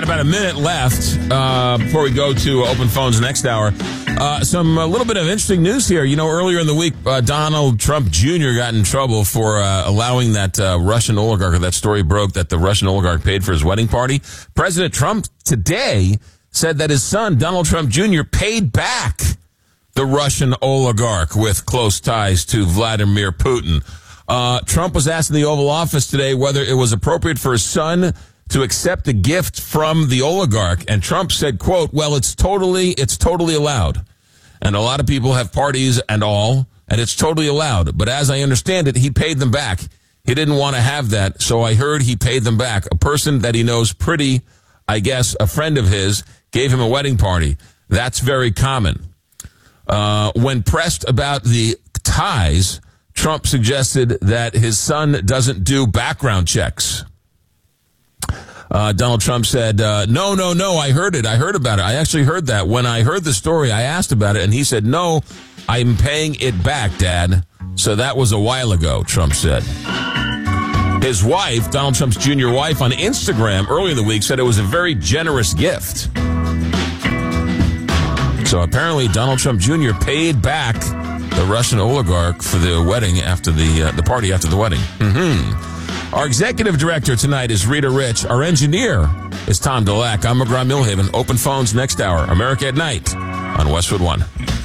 about a minute left before we go to open phones next hour. A little bit of interesting news here. You know, earlier in the week, Donald Trump Jr. got in trouble for allowing that Russian oligarch, or that story broke that the Russian oligarch paid for his wedding party. President Trump today said that his son, Donald Trump Jr., paid back the Russian oligarch with close ties to Vladimir Putin. Trump was asked in the Oval Office today whether it was appropriate for his son to accept a gift from the oligarch. And Trump said, quote, well, it's totally allowed. And a lot of people have parties and all, and it's totally allowed. But as I understand it, he paid them back. He didn't want to have that, so I heard he paid them back. A person that he knows pretty, I guess, a friend of his, gave him a wedding party. That's very common. When pressed about the ties, Trump suggested that his son doesn't do background checks. Donald Trump said, no, I heard it. I heard about it. I actually heard that. When I heard the story, I asked about it, and he said, no, I'm paying it back, Dad. So that was a while ago, Trump said. His wife, Donald Trump's junior wife, on Instagram earlier in the week said it was a very generous gift. So apparently Donald Trump Jr. paid back the Russian oligarch for the wedding after the party after the wedding. Our executive director tonight is Rita Rich. Our engineer is Tom Dulac. I'm McGraw Milhaven. Open phones next hour. America at Night on Westwood One.